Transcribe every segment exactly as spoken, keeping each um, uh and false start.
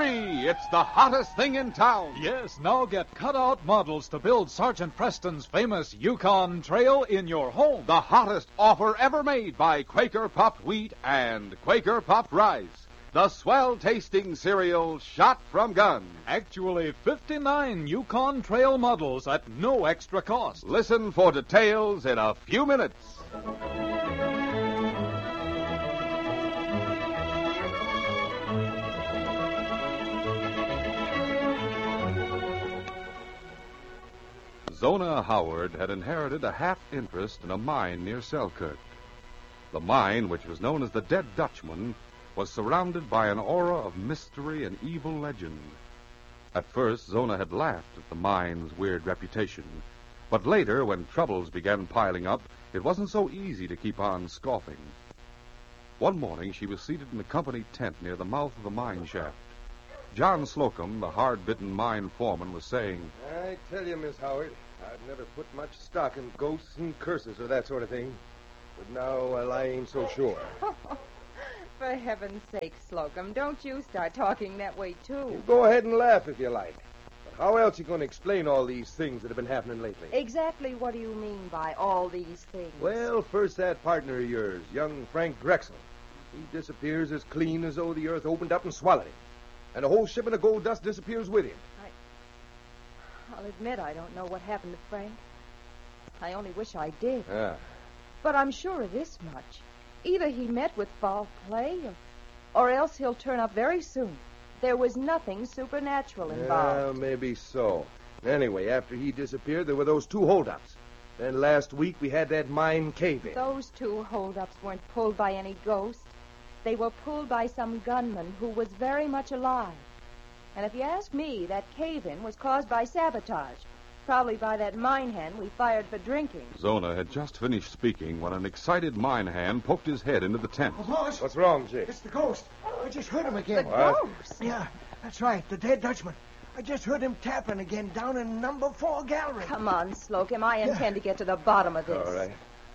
free. It's the hottest thing in town. Yes, now get cutout models to build Sergeant Preston's famous Yukon Trail in your home. The hottest offer ever made by Quaker Puffed Wheat and Quaker Puffed Rice. The swell-tasting cereal shot from guns. Actually, fifty-nine Yukon Trail models at no extra cost. Listen for details in a few minutes. Zona Howard had inherited a half interest in a mine near Selkirk. The mine, which was known as the Dead Dutchman, was surrounded by an aura of mystery and evil legend. At first, Zona had laughed at the mine's weird reputation. But later, when troubles began piling up, it wasn't so easy to keep on scoffing. One morning, she was seated in the company tent near the mouth of the mine shaft. John Slocum, the hard-bitten mine foreman, was saying, I tell you, Miss Howard, I've never put much stock in ghosts and curses or that sort of thing. But now, well, I ain't so sure. For heaven's sake, Slocum, don't you start talking that way, too. You go ahead and laugh if you like. But how else you going to explain all these things that have been happening lately? Exactly what do you mean by all these things? Well, first that partner of yours, young Frank Drexel. He disappears as clean as though the earth opened up and swallowed him. And a whole shipment of gold dust disappears with him. I, I'll admit I don't know what happened to Frank. I only wish I did. Ah. But I'm sure of this much. Either he met with foul play, or, or else he'll turn up very soon. There was nothing supernatural involved. Well, maybe so. Anyway, after he disappeared, there were those two holdups. Then last week we had that mine cave-in. Those two holdups weren't pulled by any ghost. They were pulled by some gunman who was very much alive. And if you ask me, that cave-in was caused by sabotage. Probably by that mine hand we fired for drinking. Zona had just finished speaking when an excited mine hand poked his head into the tent. Oh, boss. What's wrong, Jake? It's the ghost. I just heard him again. The What? ghost? Yeah, that's right. The Dead Dutchman. I just heard him tapping again down in number four gallery. Come on, Slocum. I intend to get to the bottom of this. All right.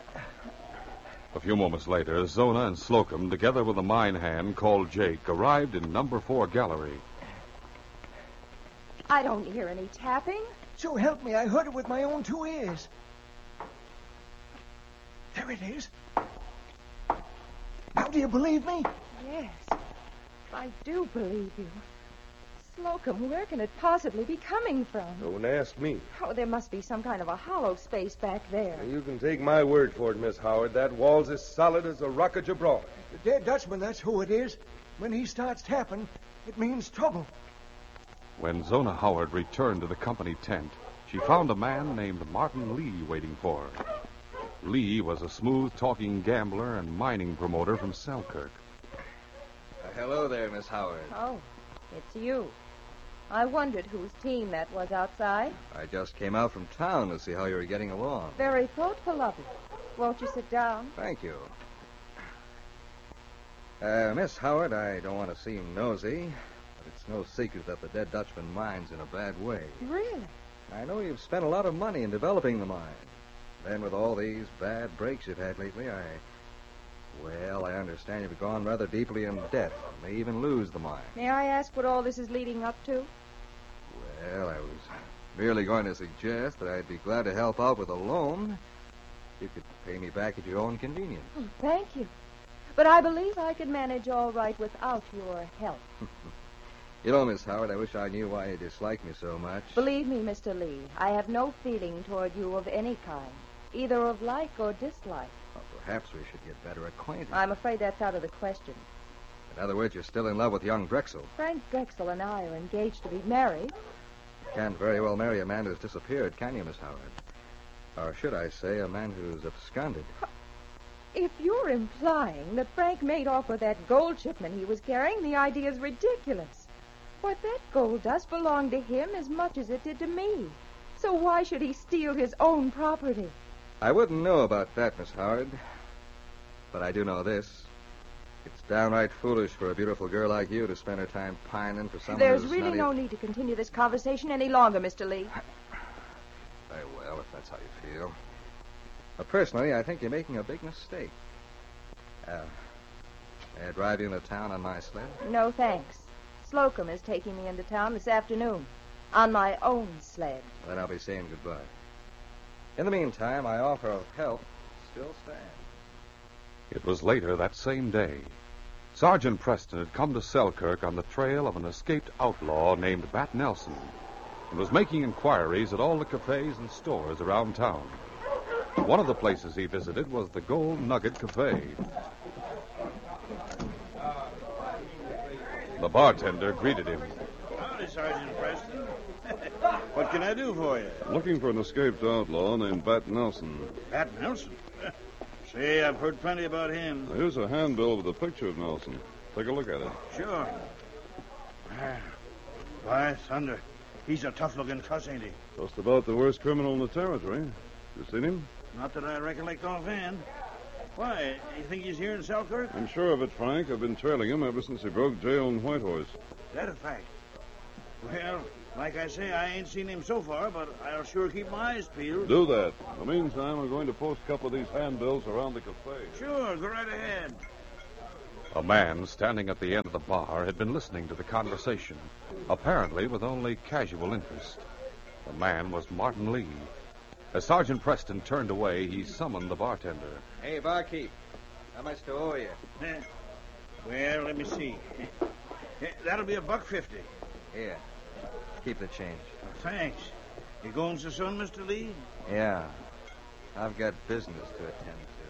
A few moments later, Zona and Slocum, together with a mine hand called Jake, arrived in number four gallery. I don't hear any tapping. So help me, I heard it with my own two ears. There it is. Now, do you believe me? Yes, I do believe you. Slocum, where can it possibly be coming from? Don't ask me. Oh, there must be some kind of a hollow space back there. You can take my word for it, Miss Howard. That wall's as solid as the Rock of Gibraltar. The Dead Dutchman, that's who it is. When he starts tapping, it means trouble. When Zona Howard returned to the company tent, she found a man named Martin Lee waiting for her. Lee was a smooth-talking gambler and mining promoter from Selkirk. Uh, hello there, Miss Howard. Oh, it's you. I wondered whose team that was outside. I just came out from town to see how you were getting along. Very thoughtful of you. Won't you sit down? Thank you. Uh, Miss Howard, I don't want to seem nosy, but it's no secret that the Dead Dutchman mine's in a bad way. Really? I know you've spent a lot of money in developing the mine. Then with all these bad breaks you've had lately, I... Well, I understand you've gone rather deeply in debt. You may even lose the mine. May I ask what all this is leading up to? Well, I was merely going to suggest that I'd be glad to help out with a loan. You could pay me back at your own convenience. Oh, thank you. But I believe I could manage all right without your help. You know, Miss Howard, I wish I knew why you dislike me so much. Believe me, Mister Lee, I have no feeling toward you of any kind, either of like or dislike. Well, perhaps we should get better acquainted. I'm afraid that's out of the question. In other words, you're still in love with young Drexel. Frank Drexel and I are engaged to be married. You can't very well marry a man who's disappeared, can you, Miss Howard? Or should I say, a man who's absconded. If you're implying that Frank made off with that gold shipment he was carrying, the idea is ridiculous. But that gold dust belonged to him as much as it did to me. So why should he steal his own property? I wouldn't know about that, Miss Howard. But I do know this. It's downright foolish for a beautiful girl like you to spend her time pining for someone There's who's really not no even... need to continue this conversation any longer, Mister Lee. Very well, if that's how you feel. But personally, I think you're making a big mistake. Uh, may I drive you into town on my sled? No, thanks. Slocum is taking me into town this afternoon on my own sled. Then I'll be saying goodbye. In the meantime, my offer of help still stands. It was later that same day. Sergeant Preston had come to Selkirk on the trail of an escaped outlaw named Bat Nelson and was making inquiries at all the cafes and stores around town. One of the places he visited was the Gold Nugget Cafe. The bartender greeted him. Howdy, Sergeant Preston. What can I do for you? Looking for an escaped outlaw named Bat Nelson. Pat Nelson? Say, I've heard plenty about him. Here's a handbill with a picture of Nelson. Take a look at it. Sure. By thunder. He's a tough-looking cuss, ain't he? Just about the worst criminal in the territory. You seen him? Not that I recollect offhand. Why, you think he's here in Selkirk? I'm sure of it, Frank. I've been trailing him ever since he broke jail in Whitehorse. Is that a fact? Well, like I say, I ain't seen him so far, but I'll sure keep my eyes peeled. Do that. In the meantime, we're going to post a couple of these handbills around the cafe. Sure, go right ahead. A man standing at the end of the bar had been listening to the conversation, apparently with only casual interest. The man was Martin Lee. As Sergeant Preston turned away, he summoned the bartender. Hey, barkeep. How much do I owe you? Eh, Well, let me see. Eh, That'll be a buck fifty. Here. Keep the change. Thanks. You going so soon, Mister Lee? Yeah. I've got business to attend to.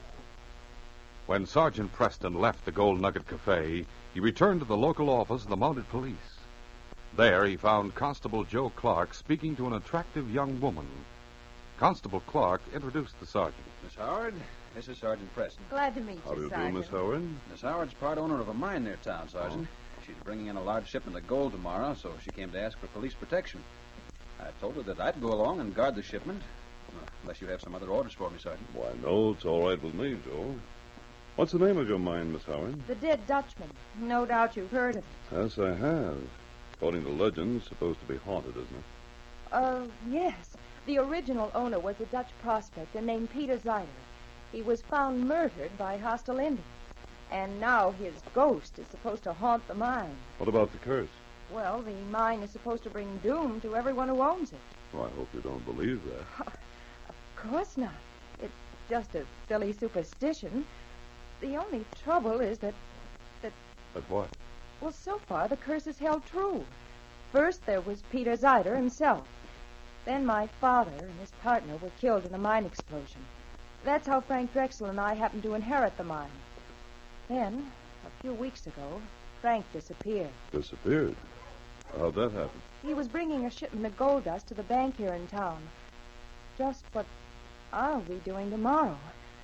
When Sergeant Preston left the Gold Nugget Cafe, he returned to the local office of the Mounted Police. There he found Constable Joe Clark speaking to an attractive young woman. Constable Clark introduced the sergeant. Miss Howard, this is Sergeant Preston. Glad to meet How do you, you do, Sergeant. Miss Howard? Miss Howard's part owner of a mine near town, Sergeant. She's bringing in a large shipment of gold tomorrow, so she came to ask for police protection. I told her that I'd go along and guard the shipment, uh, unless you have some other orders for me, Sergeant. Why, no, it's all right with me, Joe. What's the name of your mine, Miss Howard? The Dead Dutchman. No doubt you've heard of it. Yes, I have. According to legend, it's supposed to be haunted, isn't it? Uh, yes. The original owner was a Dutch prospector named Peter Zeider. He was found murdered by hostile Indians. And now his ghost is supposed to haunt the mine. What about the curse? Well, the mine is supposed to bring doom to everyone who owns it. Well, I hope you don't believe that. Of course not. It's just a silly superstition. The only trouble is that, that, But what? well, so far the curse has held true. First there was Peter Zeider himself. Then my father and his partner were killed in a mine explosion. That's how Frank Drexel and I happened to inherit the mine. Then, a few weeks ago, Frank disappeared. Disappeared? How'd that happen? He was bringing a shipment of gold dust to the bank here in town. Just what I'll be doing tomorrow.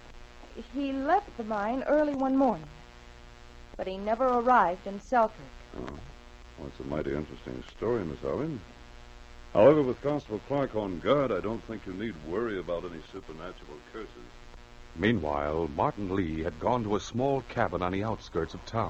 He left the mine early one morning, but he never arrived in Selkirk. Oh, well, it's a mighty interesting story, Miss Howard. However, with Constable Clark on guard, I don't think you need worry about any supernatural curses. Meanwhile, Martin Lee had gone to a small cabin on the outskirts of town.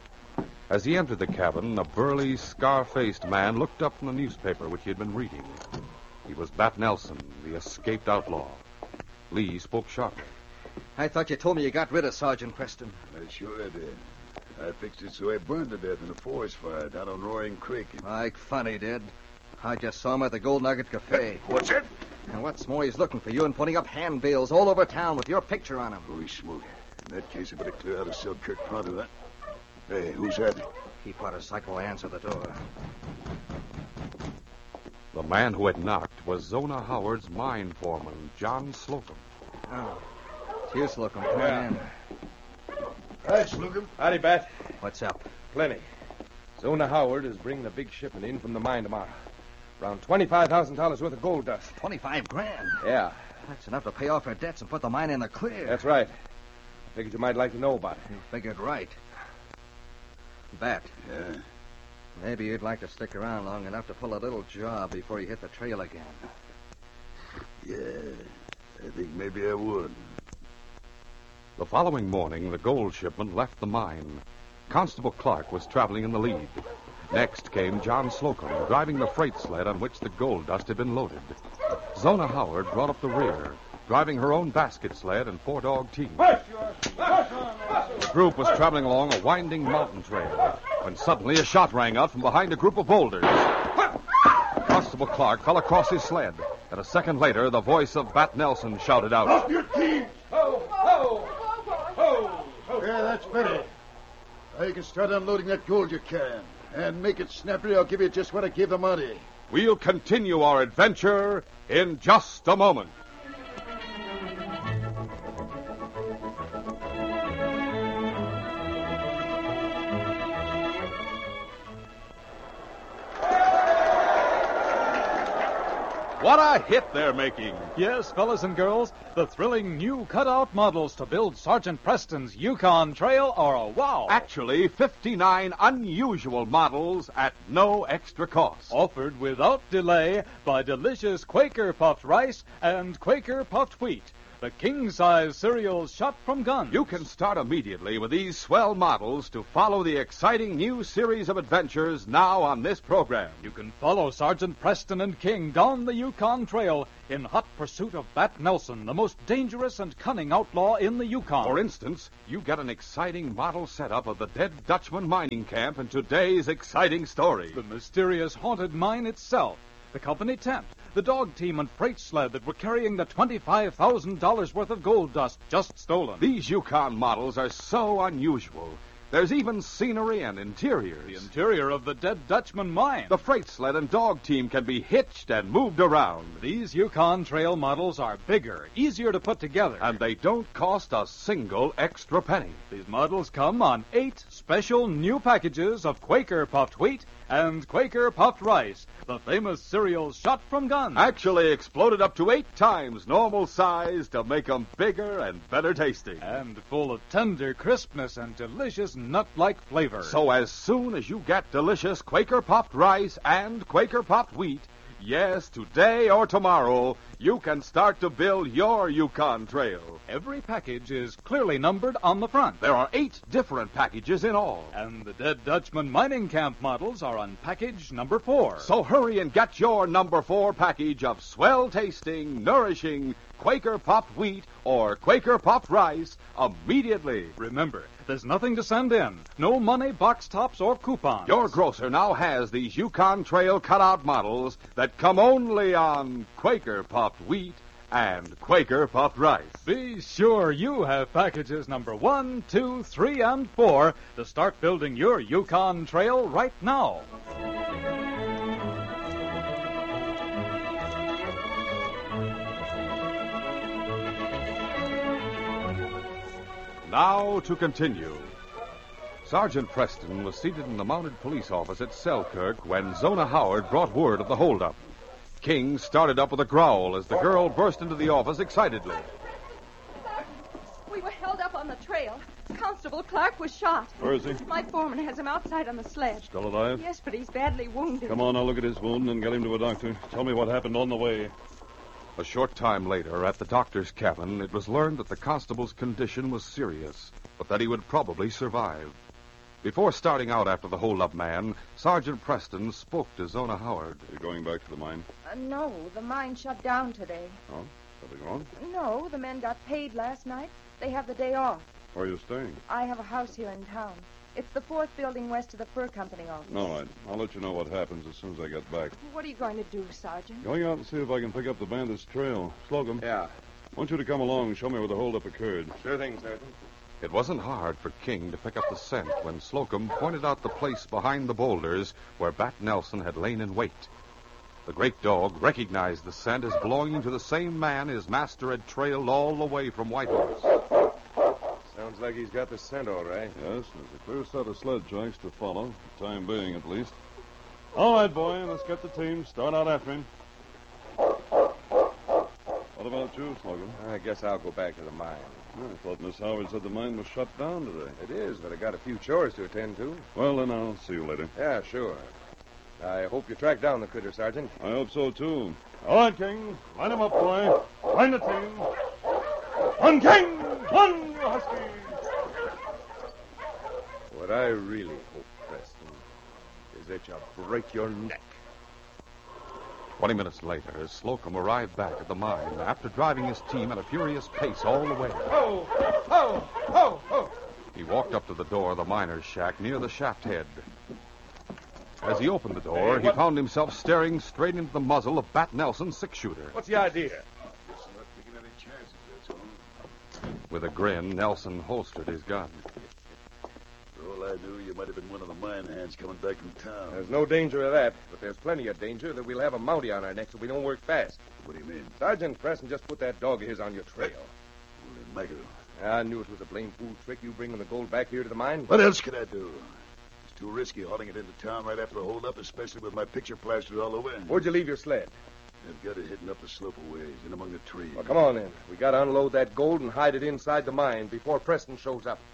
As he entered the cabin, a burly, scar-faced man looked up from the newspaper which he had been reading. He was Bat Nelson, the escaped outlaw. Lee spoke sharply. I thought you told me you got rid of Sergeant Preston. I sure did. I fixed it so I burned to death in a forest fire down on Roaring Creek. Like funny, did. I just saw him at the Gold Nugget Cafe. What's it? And what's more, he's looking for you and putting up handbills all over town with your picture on them. Holy smoke. In that case, I better clear out of Selkirk pronto, that. Hey, who's that? Keep out of sight while I answer the door. The man who had knocked was Zona Howard's mine foreman, John Slocum. Oh, it's you, Slocum. Come Yeah. on in. Hi, Slocum. Howdy, Bat. What's up? Plenty. Zona Howard is bringing a big shipment in from the mine tomorrow. Around twenty-five thousand dollars worth of gold dust. Twenty-five grand. Yeah, That's enough to pay off her debts and put the mine in the clear. that's right. I figured you might like to know about it. You figured right. Bat, Yeah. maybe you'd like to stick around long enough to pull a little job before you hit the trail again. Yeah. I think maybe I would. The following morning, the gold shipment left the mine. Constable Clark was traveling in the lead. Next came John Slocum, driving the freight sled on which the gold dust had been loaded. Zona Howard brought up the rear, driving her own basket sled and four-dog team. Push! The group was traveling along a winding mountain trail when suddenly a shot rang out from behind a group of boulders. Constable Clark fell across his sled, and a second later, the voice of Bat Nelson shouted out, Drop your team! Ho, ho! Ho! Ho! Yeah, that's better. Now you can start unloading that gold you're carrying. And make it snappy, I'll give you just what I gave the money. We'll continue our adventure in just a moment. What a hit they're making. Yes, fellas and girls, the thrilling new cutout models to build Sergeant Preston's Yukon Trail are a wow. Actually, fifty-nine unusual models at no extra cost. Offered without delay by delicious Quaker puffed rice and Quaker puffed wheat. The king-size cereals shot from guns. You can start immediately with these swell models to follow the exciting new series of adventures now on this program. You can follow Sergeant Preston and King down the Yukon Trail in hot pursuit of Bat Nelson, the most dangerous and cunning outlaw in the Yukon. For instance, you get an exciting model setup of the Dead Dutchman mining camp in today's exciting story. The mysterious haunted mine itself, the company tent, the dog team and freight sled that were carrying the twenty-five thousand dollars worth of gold dust just stolen. These Yukon models are so unusual. There's even scenery and interiors. The interior of the Dead Dutchman mine. The freight sled and dog team can be hitched and moved around. These Yukon Trail models are bigger, easier to put together. And they don't cost a single extra penny. These models come on eight special new packages of Quaker puffed wheat and Quaker puffed rice, the famous cereals shot from guns. Actually exploded up to eight times normal size to make them bigger and better tasting. And full of tender crispness and delicious nut-like flavor. So as soon as you get delicious Quaker puffed rice and Quaker puffed wheat, yes, today or tomorrow, you can start to build your Yukon Trail. Every package is clearly numbered on the front. There are eight different packages in all. And the Dead Dutchman mining camp models are on package number four. So hurry and get your number four package of swell-tasting, nourishing Quaker puffed wheat or Quaker puffed rice immediately. Remember, there's nothing to send in. No money, box tops, or coupons. Your grocer now has these Yukon Trail cutout models that come only on Quaker puffed wheat and Quaker puffed rice. Be sure you have packages number one, two, three, and four to start building your Yukon Trail right now. Now to continue. Sergeant Preston was seated in the mounted police office at Selkirk when Zona Howard brought word of the holdup. King started up with a growl as the girl burst into the office excitedly. We were held up on the trail. Constable Clark was shot. Where is he? My foreman has him outside on the sled. Still alive? Yes, but he's badly wounded. Come on, I'll look at his wound and get him to a doctor. Tell me what happened on the way. A short time later, at the doctor's cabin, it was learned that the constable's condition was serious, but that he would probably survive. Before starting out after the hold-up man, Sergeant Preston spoke to Zona Howard. You're going back to the mine? Uh, no, the mine shut down today. Oh? Something wrong? No, the men got paid last night. They have the day off. Where are you staying? I have a house here in town. It's the fourth building west of the Fur Company office. All right. I'll let you know what happens as soon as I get back. What are you going to do, Sergeant? Going out and see if I can pick up the bandit's trail. Slocum. Yeah. I want you to come along and show me where the holdup occurred. Sure thing, Sergeant. It wasn't hard for King to pick up the scent when Slocum pointed out the place behind the boulders where Bat Nelson had lain in wait. The great dog recognized the scent as belonging to the same man his master had trailed all the way from Whitehorse. Sounds like he's got the scent all right. Yes, there's a clear set of sled tracks to follow, for the time being at least. All right, boy, let's get the team. Start out after him. What about you, Slocum? I guess I'll go back to the mine. I thought Miss Howard said the mine was shut down today. It is, but I got a few chores to attend to. Well, then I'll see you later. Yeah, sure. I hope you track down the critter, Sergeant. I hope so, too. All right, King. Line him up, boy. Line the team. One, King! One, you husky! What I really hope, Preston, is that you break your neck. Twenty minutes later, Slocum arrived back at the mine after driving his team at a furious pace all the way. Ho! Ho! Ho! Ho! He walked up to the door of the miner's shack near the shaft head. As he opened the door, Hey, he what- found himself staring straight into the muzzle of Bat Nelson's six-shooter. What's the idea? Guess not taking any chances, that's all. With a grin, Nelson holstered his gun. For all I knew, you might have been one of the mine hands coming back from town. There's no danger of that, but there's plenty of danger that we'll have a Mountie on our necks if we don't work fast. What do you mean? Sergeant Preston just put that dog of his on your trail. Holy mackerel. I knew it was a blame fool trick, you bringing the gold back here to the mine. What else could I do? It's too risky hauling it into town right after the hold-up, especially with my picture plastered all over. Where'd you leave your sled? I've got it hidden up the slope a ways, in among the trees. Well, come on then. We got to unload that gold and hide it inside the mine before Preston shows up.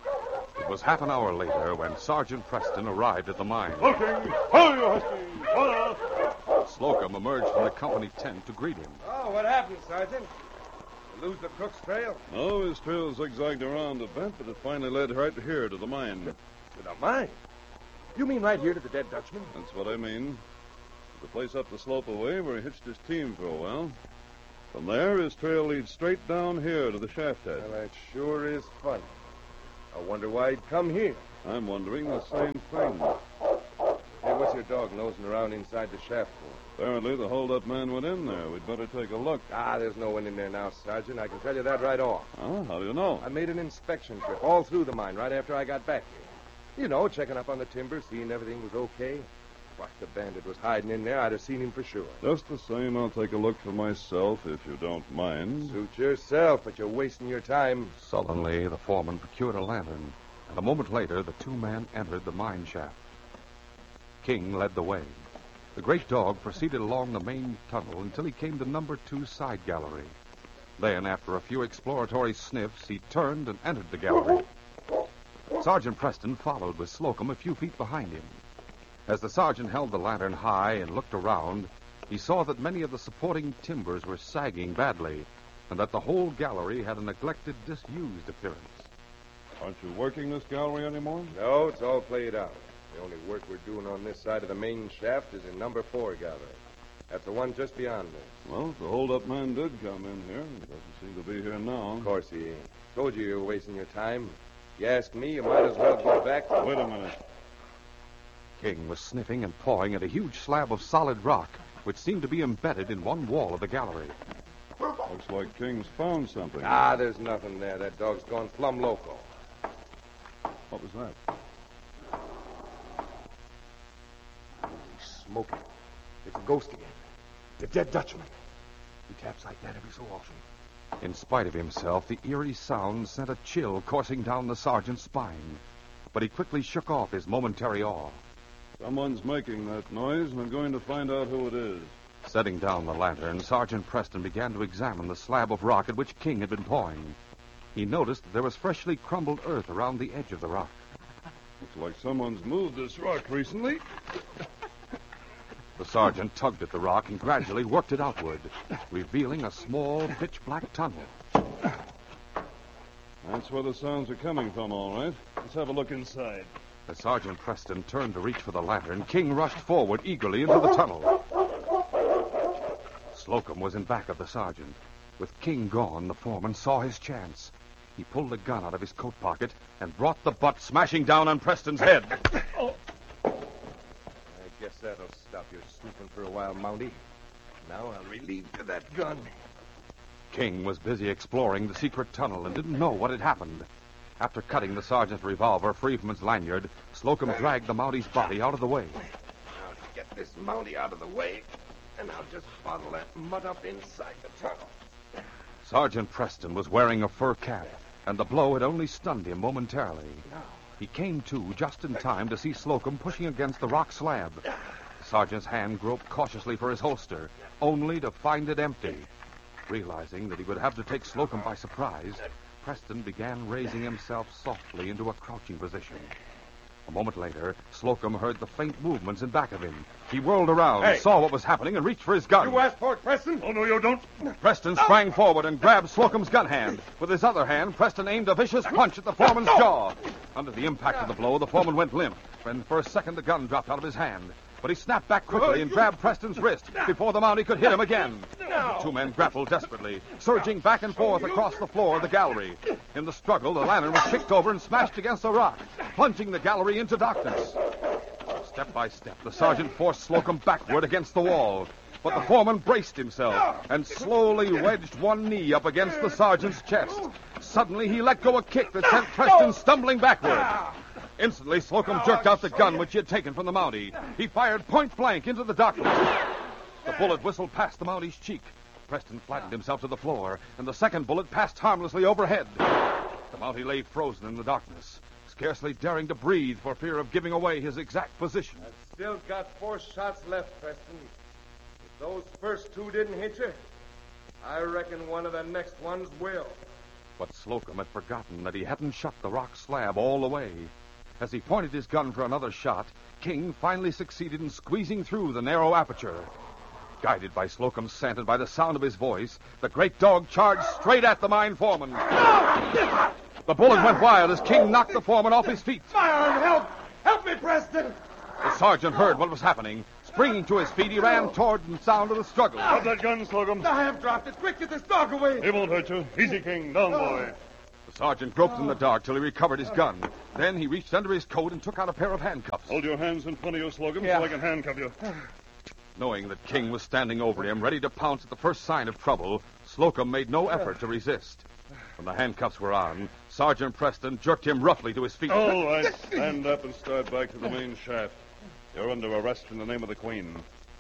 It was half an hour later when Sergeant Preston arrived at the mine. Looking! Ho, you husky! Hola! Slocum emerged from the company tent to greet him. Oh, what happened, Sergeant? You lose the crook's trail? Oh, his trail zigzagged around a bit, but it finally led right here to the mine. To the mine? You mean right here to the dead Dutchman? That's what I mean. The place up the slope away where he hitched his team for a while. From there, his trail leads straight down here to the shaft head. Well, that sure is fun. I wonder why he'd come here. I'm wondering the same thing. Hey, what's your dog nosing around inside the shaft for? Apparently, the hold-up man went in there. We'd better take a look. Ah, there's no one in there now, Sergeant. I can tell you that right off. Huh? How do you know? I made an inspection trip all through the mine right after I got back here. You know, checking up on the timber, seeing everything was okay. What the bandit was hiding in there, I'd have seen him for sure. Just the same, I'll take a look for myself, if you don't mind. Suit yourself, but you're wasting your time. Sullenly, the foreman procured a lantern, and a moment later, the two men entered the mine shaft. King led the way. The great dog proceeded along the main tunnel until he came to number two side gallery. Then, after a few exploratory sniffs, he turned and entered the gallery. Sergeant Preston followed with Slocum a few feet behind him. As the sergeant held the lantern high and looked around, he saw that many of the supporting timbers were sagging badly, and that the whole gallery had a neglected, disused appearance. Aren't you working this gallery anymore? No, it's all played out. The only work we're doing on this side of the main shaft is in number four gallery. That's the one just beyond this. Well, the hold-up man did come in here. He doesn't seem to be here now. Of course he ain't. Told you you were wasting your time. If you ask me, you might as well go back. Wait a minute. King was sniffing and pawing at a huge slab of solid rock, which seemed to be embedded in one wall of the gallery. Looks like King's found something. Ah, there's nothing there. That dog's gone plumb loco. What was that? He's smoking. It's a ghost again. The dead Dutchman. He taps like that every so often. In spite of himself, the eerie sound sent a chill coursing down the sergeant's spine. But he quickly shook off his momentary awe. Someone's making that noise, and I'm going to find out who it is. Setting down the lantern, Sergeant Preston began to examine the slab of rock at which King had been pawing. He noticed that there was freshly crumbled earth around the edge of the rock. Looks like someone's moved this rock recently. The sergeant tugged at the rock and gradually worked it outward, revealing a small, pitch-black tunnel. That's where the sounds are coming from, all right. Let's have a look inside. As Sergeant Preston turned to reach for the lantern, King rushed forward eagerly into the tunnel. Slocum was in back of the sergeant. With King gone, the foreman saw his chance. He pulled a gun out of his coat pocket and brought the butt smashing down on Preston's head. I guess that'll stop your snooping for a while, Mountie. Now I'll relieve you that gun. King was busy exploring the secret tunnel and didn't know what had happened. After cutting the sergeant's revolver free from its lanyard, Slocum dragged the Mountie's body out of the way. Now to get this Mountie out of the way, and I'll just bottle that mud up inside the tunnel. Sergeant Preston was wearing a fur cap, and the blow had only stunned him momentarily. He came to just in time to see Slocum pushing against the rock slab. The sergeant's hand groped cautiously for his holster, only to find it empty. Realizing that he would have to take Slocum by surprise, Preston began raising himself softly into a crouching position. A moment later, Slocum heard the faint movements in back of him. He whirled around, Hey. saw what was happening, and reached for his gun. You asked for it, Preston? Oh, no, you don't. Preston sprang forward and grabbed Slocum's gun hand. With his other hand, Preston aimed a vicious punch at the foreman's jaw. Under the impact of the blow, the foreman went limp, and for a second the gun dropped out of his hand. but he snapped back quickly and grabbed Preston's wrist before the Mountie could hit him again. The two men grappled desperately, surging back and forth across the floor of the gallery. In the struggle, the lantern was kicked over and smashed against a rock, plunging the gallery into darkness. Step by step, the sergeant forced Slocum backward against the wall. But the foreman braced himself and slowly wedged one knee up against the sergeant's chest. Suddenly, he let go a kick that sent Preston stumbling backward. Instantly, Slocum jerked out the gun which he had taken from the Mountie. He fired point blank into the darkness. The bullet whistled past the Mountie's cheek. Preston flattened himself to the floor, and the second bullet passed harmlessly overhead. The Mountie lay frozen in the darkness, scarcely daring to breathe for fear of giving away his exact position. I've still got four shots left, Preston. If those first two didn't hit you, I reckon one of the next ones will. But Slocum had forgotten that he hadn't shut the rock slab all the way. As he pointed his gun for another shot, King finally succeeded in squeezing through the narrow aperture. Guided by Slocum's scent and by the sound of his voice, the great dog charged straight at the mine foreman. The bullet went wild as King knocked the foreman off his feet. My arm, help! Help me, Preston! The sergeant heard what was happening. Springing to his feet, he ran toward the sound of the struggle. Drop that gun, Slocum. I have dropped it. Quick, get this dog away. He won't hurt you. Easy, King. Down, boy. The sergeant groped in the dark till he recovered his gun. Then he reached under his coat and took out a pair of handcuffs. Hold your hands in front of you, Slocum, Yeah. so I can handcuff you. Knowing that King was standing over him, ready to pounce at the first sign of trouble, Slocum made no effort to resist. When the handcuffs were on, Sergeant Preston jerked him roughly to his feet. All right. Stand up and start back to the main shaft. You're under arrest in the name of the Queen.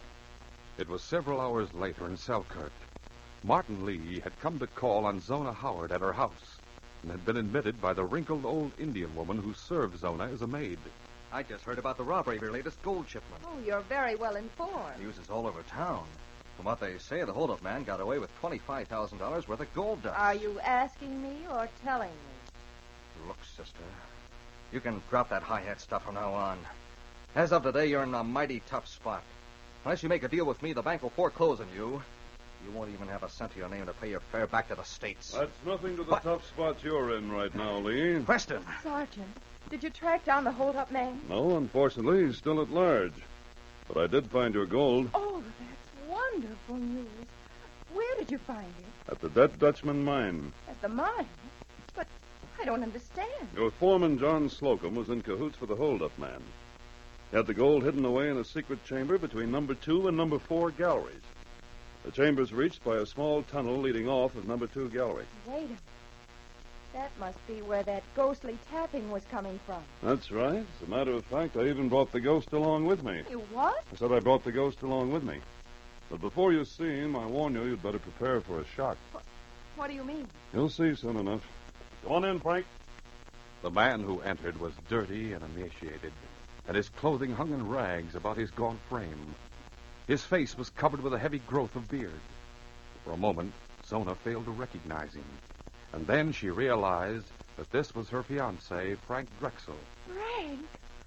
It was several hours later in Selkirk. Martin Lee had come to call on Zona Howard at her house and had been admitted by the wrinkled old Indian woman who served Zona as a maid. I just heard about the robbery of your latest gold shipment. Oh, you're very well informed. News is all over town. From what they say, the holdup man got away with twenty-five thousand dollars worth of gold dust. Are you asking me or telling me? Look, sister, you can drop that hi-hat stuff from now on. As of today, you're in a mighty tough spot. Unless you make a deal with me, the bank will foreclose on you. You won't even have a cent to your name to pay your fare back to the States. That's nothing to the What? tough spot you're in right now, Lee. Preston! Sergeant, did you track down the hold-up man? No, unfortunately, he's still at large. But I did find your gold Oh, that's wonderful news. Where did you find it? at the Dead Dutchman mine. At the mine? But I don't understand. Your foreman, John Slocum, was in cahoots with the holdup man. He had the gold hidden away in a secret chamber between number two and number four galleries. The chamber's reached by a small tunnel leading off of number two gallery. Wait a minute. That must be where that ghostly tapping was coming from. That's right. As a matter of fact, I even brought the ghost along with me. You what? I said I brought the ghost along with me. But before you see him, I warn you, you'd better prepare for a shock. What do you mean? You'll see soon enough. Go on in, Frank. The man who entered was dirty and emaciated, and his clothing hung in rags about his gaunt frame. His face was covered with a heavy growth of beard. For a moment, Zona failed to recognize him. And then she realized that this was her fiancé, Frank Drexel. Frank!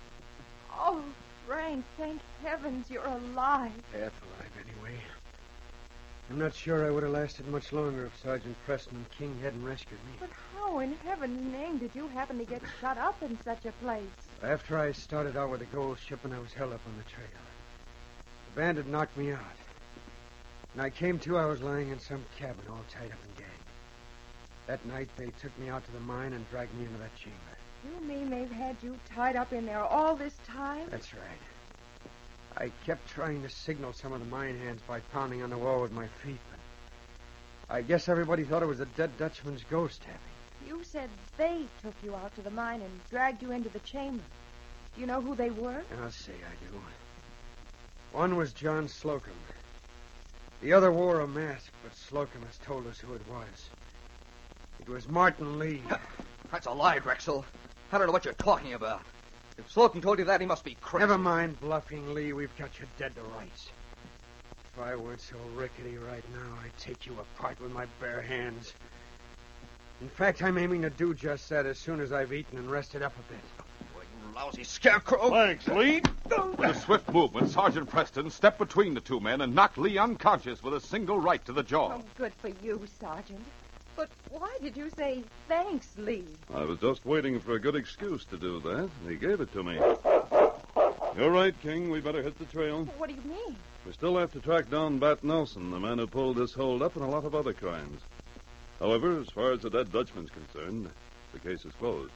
Oh, Frank, thank heavens you're alive. Half alive, anyway. I'm not sure I would have lasted much longer if Sergeant Preston and King hadn't rescued me. But how in heaven's name did you happen to get shut up in such a place? After I started out with the gold shipment, I was held up on the trail. The bandit knocked me out. And I came to, I was lying in some cabin all tied up and gagged. That night, they took me out to the mine and dragged me into that chamber. You mean they've had you tied up in there all this time? That's right. I kept trying to signal some of the mine hands by pounding on the wall with my feet, but I guess everybody thought it was the dead Dutchman's ghost tapping. You said they took you out to the mine and dragged you into the chamber. Do you know who they were? I'll say I do. One was John Slocum. The other wore a mask, but Slocum has told us who it was. It was Martin Lee. That's a lie, Drexel. I don't know what you're talking about. If Slocum told you that, he must be crazy. Never mind bluffing, Lee. We've got you dead to rights. If I weren't so rickety right now, I'd take you apart with my bare hands. In fact, I'm aiming to do just that as soon as I've eaten and rested up a bit. Oh, you lousy scarecrow. Thanks, Lee. With a swift movement, Sergeant Preston stepped between the two men and knocked Lee unconscious with a single right to the jaw. Oh, good for you, Sergeant. But why did you say thanks, Lee? I was just waiting for a good excuse to do that, and he gave it to me. You're right, King. We better hit the trail. What do you mean? We still have to track down Bat Nelson, the man who pulled this hold-up, and a lot of other crimes. However, as far as the dead Dutchman's concerned, the case is closed.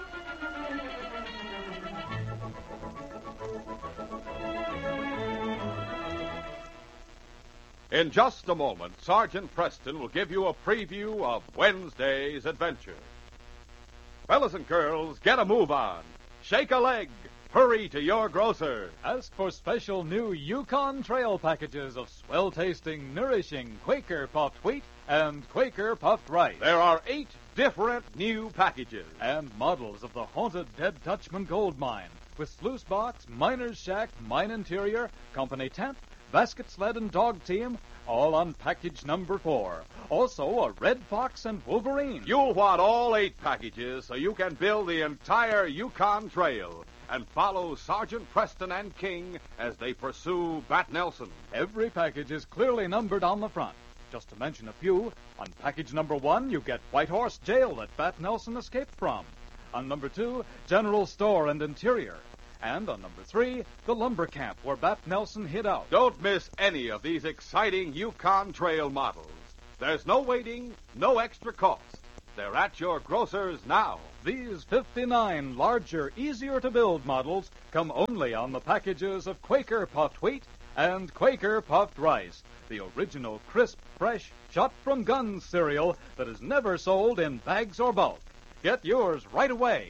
In just a moment, Sergeant Preston will give you a preview of Wednesday's adventure. Fellas and girls, get a move on. Shake a leg. Hurry to your grocer. Ask for special new Yukon Trail packages of swell-tasting, nourishing Quaker puffed wheat and Quaker puffed rice. There are eight different new packages. And models of the haunted Dead Dutchman gold mine with sluice box, miner's shack, mine interior, company tent, basket sled and dog team, all on package number four. Also, a Red Fox and Wolverine. You'll want all eight packages so you can build the entire Yukon Trail and follow Sergeant Preston and King as they pursue Bat Nelson. Every package is clearly numbered on the front. Just to mention a few, on package number one, you get White Horse Jail that Bat Nelson escaped from. On number two, General Store and Interior. And on number three, the lumber camp where Bat Nelson hid out. Don't miss any of these exciting Yukon Trail models. There's no waiting, no extra cost. They're at your grocer's now. These fifty-nine larger, easier-to-build models come only on the packages of Quaker puffed wheat and Quaker puffed rice, the original crisp, fresh, shot-from-gun cereal that is never sold in bags or bulk. Get yours right away.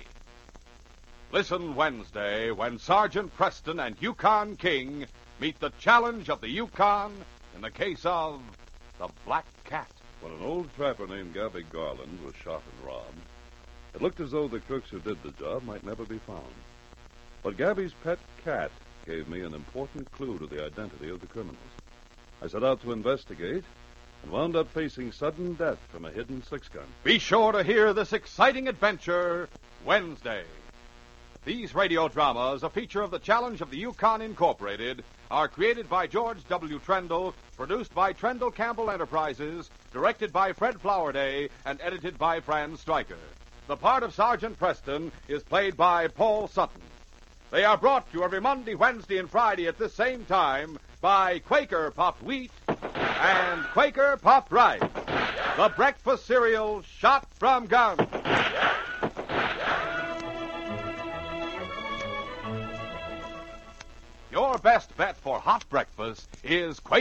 Listen Wednesday when Sergeant Preston and Yukon King meet the challenge of the Yukon in the case of the Black Cat. When an old trapper named Gabby Garland was shot and robbed, it looked as though the crooks who did the job might never be found. But Gabby's pet cat gave me an important clue to the identity of the criminals. I set out to investigate and wound up facing sudden death from a hidden six-gun. Be sure to hear this exciting adventure Wednesday. These radio dramas, a feature of the Challenge of the Yukon Incorporated, are created by George W. Trendle, produced by Trendle Campbell Enterprises, directed by Fred Flowerday, and edited by Fran Stryker. The part of Sergeant Preston is played by Paul Sutton. They are brought to you every Monday, Wednesday, and Friday at this same time by Quaker Puffed Wheat and Quaker Puffed Rice, the breakfast cereal shot from guns. Your best bet for hot breakfast is Quaker